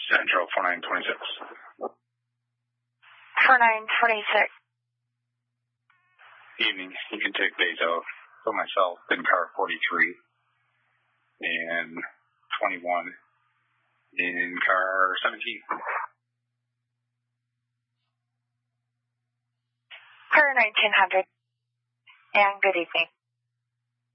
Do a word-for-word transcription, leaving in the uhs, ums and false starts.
Central, four nine two six. four nine two six. Evening. You can take Bezo. So myself, in car forty-three. And twenty-one in car seventeen. Car nineteen hundred. And good evening.